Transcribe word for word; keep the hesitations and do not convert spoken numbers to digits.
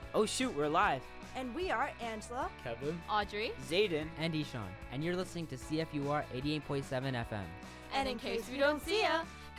Oh shoot, we're live. And we are Angela, Kevin, Audrey, Zayden, and Ishan, and you're listening to C F U R eighty-eight point seven F M. And in case we don't see ya,